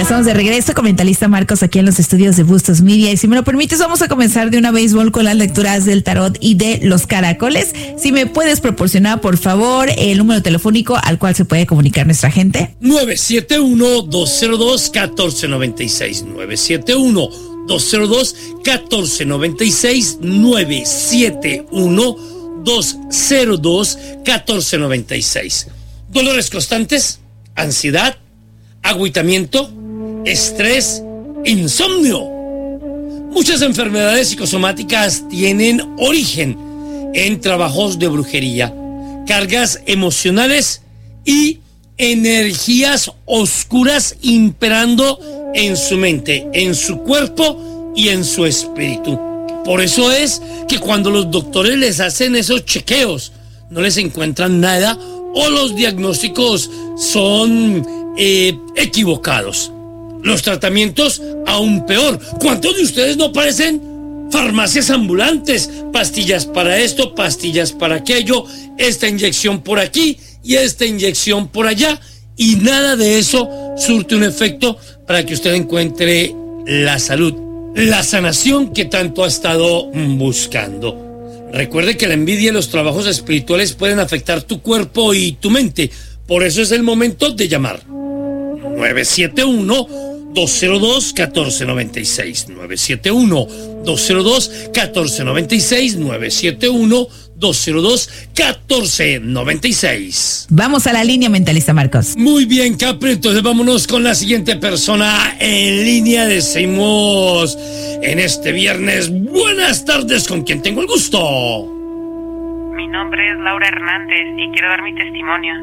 estamos de regreso con Mentalista Marcos aquí en los estudios de Bustos Media. Y si me lo permites, vamos a comenzar de una vez con las lecturas del tarot y de los caracoles. Si me puedes proporcionar, por favor, el número telefónico al cual se puede comunicar nuestra gente. 971-202-1496. 971-202-1496. 971-202-1496. Dolores constantes, ansiedad, agüitamiento, estrés, insomnio. Muchas enfermedades psicosomáticas tienen origen en trabajos de brujería, cargas emocionales y energías oscuras imperando en su mente, en su cuerpo y en su espíritu. Por eso es que cuando los doctores les hacen esos chequeos, no les encuentran nada o los diagnósticos son equivocados. Los tratamientos aún peor. ¿Cuántos de ustedes no parecen farmacias ambulantes? Pastillas para esto, pastillas para aquello, esta inyección por aquí y esta inyección por allá, y nada de eso surte un efecto para que usted encuentre la salud, la sanación que tanto ha estado buscando. Recuerde que la envidia y los trabajos espirituales pueden afectar tu cuerpo y tu mente. Por eso es el momento de llamar. 971-202-1496. 971-202-1496. 971-202-1496. Vamos a la línea, Mentalista Marcos. Muy bien, Capri. Entonces vámonos con la siguiente persona en línea. Decimos en este viernes, buenas tardes, ¿con quién tengo el gusto? Mi nombre es Laura Hernández y quiero dar mi testimonio.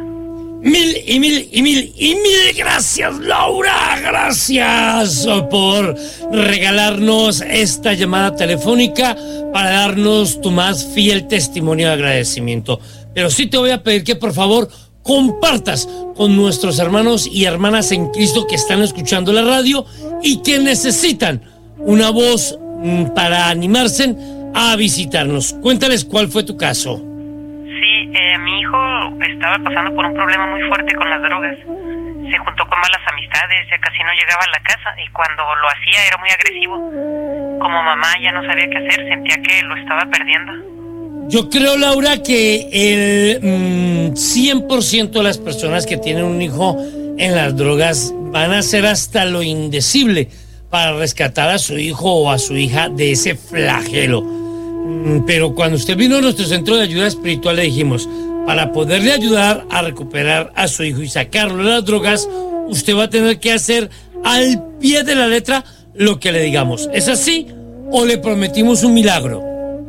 Mil gracias, Laura. Gracias por regalarnos esta llamada telefónica para darnos tu más fiel testimonio de agradecimiento. Pero sí te voy a pedir que por favor compartas con nuestros hermanos y hermanas en Cristo que están escuchando la radio y que necesitan una voz para animarse a visitarnos. Cuéntales cuál fue tu caso. Mi hijo estaba pasando por un problema muy fuerte con las drogas. Se juntó con malas amistades, ya casi no llegaba a la casa y cuando lo hacía era muy agresivo. Como mamá ya no sabía qué hacer, sentía que lo estaba perdiendo. Yo creo, Laura, que el 100% de las personas que tienen un hijo en las drogas van a hacer hasta lo indecible para rescatar a su hijo o a su hija de ese flagelo. Pero cuando usted vino a nuestro centro de ayuda espiritual le dijimos, para poderle ayudar a recuperar a su hijo y sacarlo de las drogas, usted va a tener que hacer al pie de la letra lo que le digamos. ¿Es así o le prometimos un milagro?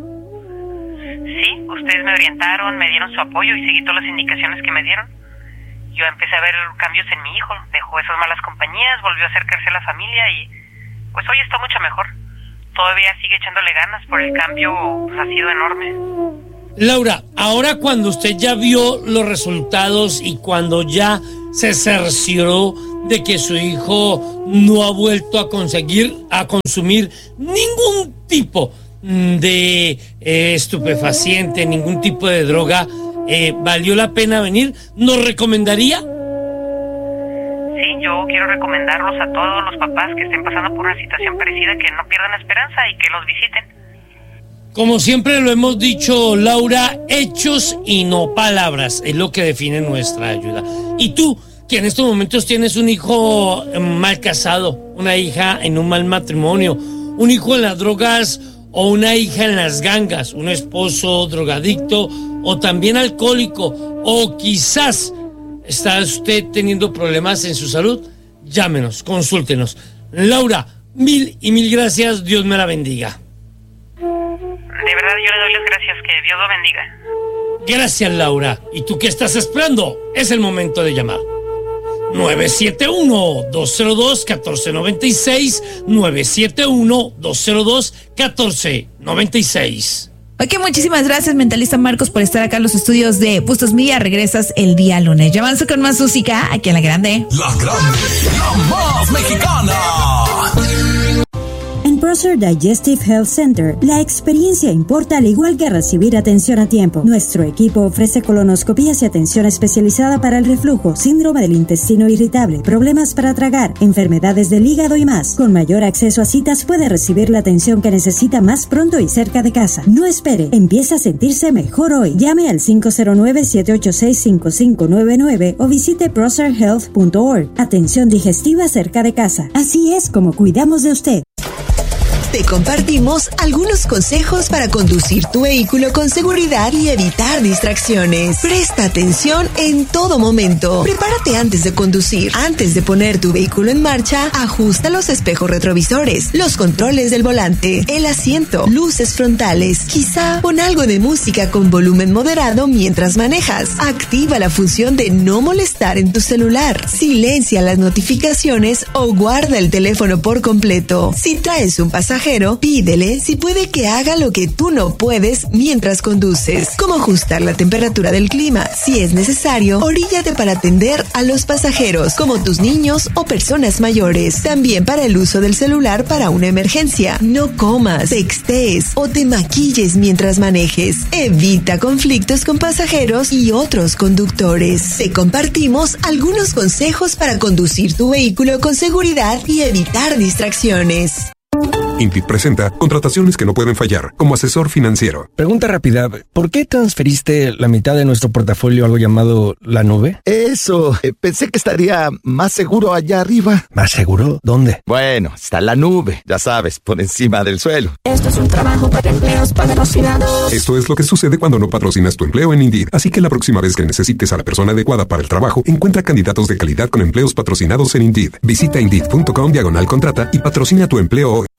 Sí, ustedes me orientaron, me dieron su apoyo y seguí todas las indicaciones que me dieron. Yo empecé a ver cambios en mi hijo, dejó esas malas compañías, volvió a acercarse a la familia y pues hoy está mucho mejor. Todavía sigue echándole ganas, por el cambio pues, ha sido enorme. Laura, ahora cuando usted ya vio los resultados y cuando ya se cercioró de que su hijo no ha vuelto a consumir ningún tipo de estupefaciente, ningún tipo de droga, ¿valió la pena venir? ¿Nos recomendaría? Sí, yo quiero recomendarlos a todos los papás que estén pasando por una situación parecida, que no pierdan la esperanza y que los visiten. Como siempre lo hemos dicho, Laura, hechos y no palabras es lo que define nuestra ayuda. Y tú, que en estos momentos tienes un hijo mal casado, una hija en un mal matrimonio, un hijo en las drogas o una hija en las gangas, un esposo drogadicto o también alcohólico, o quizás está usted teniendo problemas en su salud, llámenos, consúltenos. Laura, mil gracias, Dios me la bendiga. De verdad, yo le doy las gracias, que Dios lo bendiga. Gracias, Laura. ¿Y tú qué estás esperando? Es el momento de llamar. 971-202-1496. 971-202-1496. Ok, muchísimas gracias, Mentalista Marcos, por estar acá en los estudios de Bustos Media. Regresas el día lunes. Ya avanzo con más música aquí en La Grande. La Grande, la más mexicana. Prosser Digestive Health Center, la experiencia importa al igual que recibir atención a tiempo. Nuestro equipo ofrece colonoscopías y atención especializada para el reflujo, síndrome del intestino irritable, problemas para tragar, enfermedades del hígado y más. Con mayor acceso a citas puede recibir la atención que necesita más pronto y cerca de casa. No espere, empieza a sentirse mejor hoy. Llame al 509-786-5599 o visite prosserhealth.org. Atención digestiva cerca de casa. Así es como cuidamos de usted. Te compartimos algunos consejos para conducir tu vehículo con seguridad y evitar distracciones. Presta atención en todo momento. Prepárate antes de conducir. Antes de poner tu vehículo en marcha, ajusta los espejos retrovisores, los controles del volante, el asiento, luces frontales. Quizá pon algo de música con volumen moderado mientras manejas. Activa la función de no molestar en tu celular. Silencia las notificaciones o guarda el teléfono por completo. Si traes un pasajero, pídele si puede que haga lo que tú no puedes mientras conduces, como ajustar la temperatura del clima. Si es necesario, oríllate para atender a los pasajeros, como tus niños o personas mayores. También para el uso del celular para una emergencia. No comas, textees o te maquilles mientras manejes. Evita conflictos con pasajeros y otros conductores. Te compartimos algunos consejos para conducir tu vehículo con seguridad y evitar distracciones. Indeed presenta contrataciones que no pueden fallar como asesor financiero. Pregunta rápida, ¿por qué transferiste la mitad de nuestro portafolio a algo llamado la nube? Eso, pensé que estaría más seguro allá arriba. ¿Más seguro? ¿Dónde? Bueno, está la nube, ya sabes, por encima del suelo. Esto es un trabajo para empleos patrocinados. Esto es lo que sucede cuando no patrocinas tu empleo en Indeed. Así que la próxima vez que necesites a la persona adecuada para el trabajo, encuentra candidatos de calidad con empleos patrocinados en Indeed. Visita Indeed.com/contrata y patrocina tu empleo hoy.